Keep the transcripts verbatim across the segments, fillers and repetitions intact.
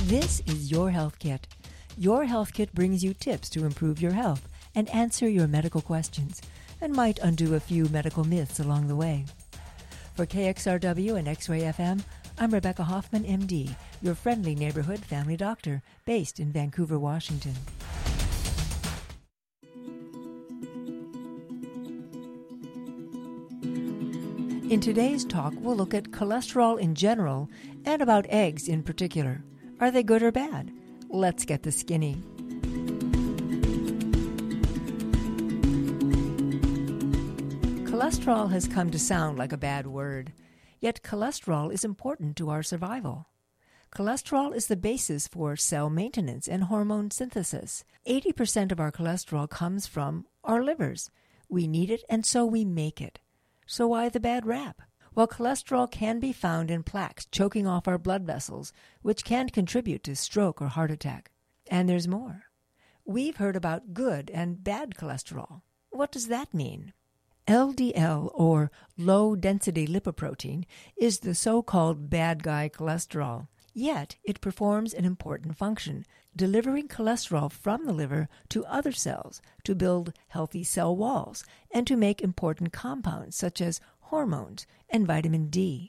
This is Your Health Kit. Your Health Kit brings you tips to improve your health and answer your medical questions, and might undo a few medical myths along the way. For K X R W and X-Ray F M, I'm Rebecca Hoffman, M D, your friendly neighborhood family doctor based in Vancouver, Washington. In today's talk, we'll look at cholesterol in general and about eggs in particular. Are they good or bad? Let's get the skinny. Cholesterol has come to sound like a bad word, yet cholesterol is important to our survival. Cholesterol is the basis for cell maintenance and hormone synthesis. eighty percent of our cholesterol comes from our livers. We need it, and so we make it. So why the bad rap? Well, cholesterol can be found in plaques choking off our blood vessels, which can contribute to stroke or heart attack. And there's more. We've heard about good and bad cholesterol. What does that mean? L D L, or low-density lipoprotein, is the so-called bad guy cholesterol. Yet, it performs an important function, delivering cholesterol from the liver to other cells to build healthy cell walls and to make important compounds such as hormones and vitamin D.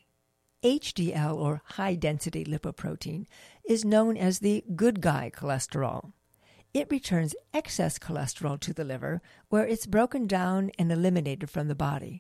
H D L, or high-density lipoprotein, is known as the good guy cholesterol. It returns excess cholesterol to the liver, where it's broken down and eliminated from the body.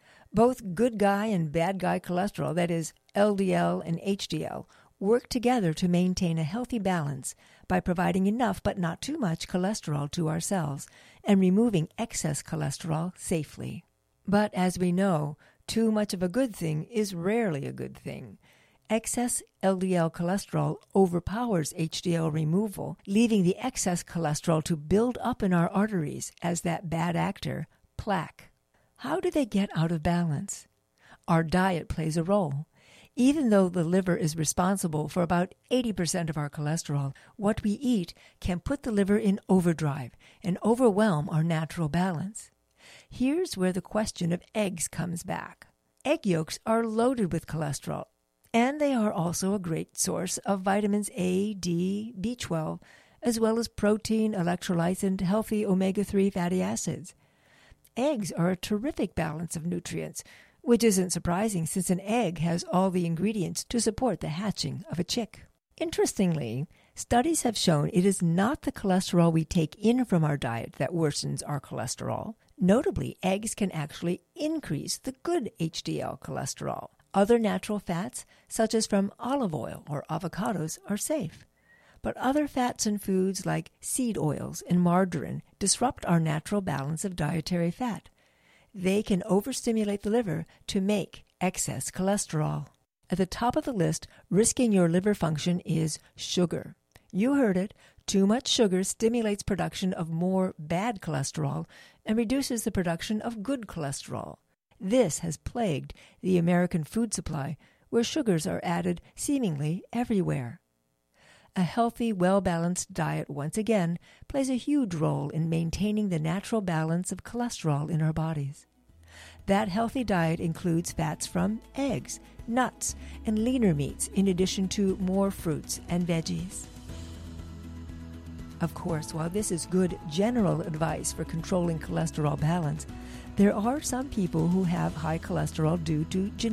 Both good guy and bad guy cholesterol, that is, L D L and H D L, work together to maintain a healthy balance by providing enough but not too much cholesterol to our cells and removing excess cholesterol safely. But as we know, too much of a good thing is rarely a good thing. Excess L D L cholesterol overpowers H D L removal, leaving the excess cholesterol to build up in our arteries as that bad actor, plaque. How do they get out of balance? Our diet plays a role. Even though the liver is responsible for about eighty percent of our cholesterol, what we eat can put the liver in overdrive and overwhelm our natural balance. Here's where the question of eggs comes back. Egg yolks are loaded with cholesterol, and they are also a great source of vitamins A, D, B twelve, as well as protein, electrolytes, and healthy omega three fatty acids. Eggs are a terrific balance of nutrients, which isn't surprising since an egg has all the ingredients to support the hatching of a chick. Interestingly, studies have shown it is not the cholesterol we take in from our diet that worsens our cholesterol. Notably, eggs can actually increase the good H D L cholesterol. Other natural fats, such as from olive oil or avocados, are safe. But other fats and foods like seed oils and margarine disrupt our natural balance of dietary fat. They can overstimulate the liver to make excess cholesterol. At the top of the list, risking your liver function, is sugar. You heard it. Too much sugar stimulates production of more bad cholesterol and reduces the production of good cholesterol. This has plagued the American food supply, where sugars are added seemingly everywhere. A healthy, well-balanced diet, once again, plays a huge role in maintaining the natural balance of cholesterol in our bodies. That healthy diet includes fats from eggs, nuts, and leaner meats, in addition to more fruits and veggies. Of course, while this is good general advice for controlling cholesterol balance, there are some people who have high cholesterol due to genetic